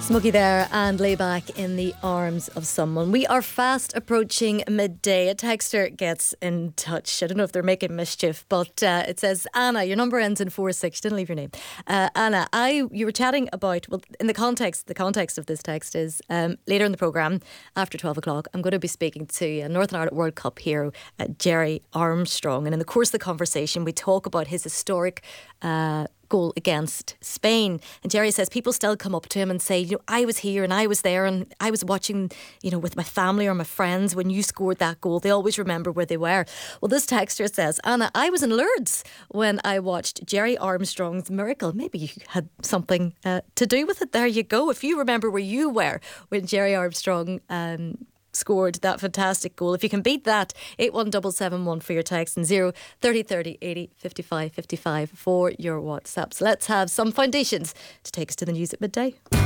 Smokey there and lay back in the arms of someone. We are fast approaching midday. A texter gets in touch. I don't know if they're making mischief, but it says, Anna, your number ends in 46. Didn't leave your name. Anna, you were chatting about, well, in the context of this text is later in the programme, after 12 o'clock, I'm going to be speaking to Northern Ireland World Cup hero Gerry Armstrong. And in the course of the conversation, we talk about his historic goal against Spain. And Gerry says people still come up to him and say, I was here and I was there and I was watching, with my family or my friends when you scored that goal. They always remember where they were. Well, this texter says, Anna, I was in Lourdes when I watched Gerry Armstrong's miracle. Maybe you had something to do with it. There you go. If you remember where you were when Gerry Armstrong scored that fantastic goal. If you can beat that, 81771 for your text and 03030 80 55 55 for your WhatsApps. Let's have some foundations to take us to the news at midday.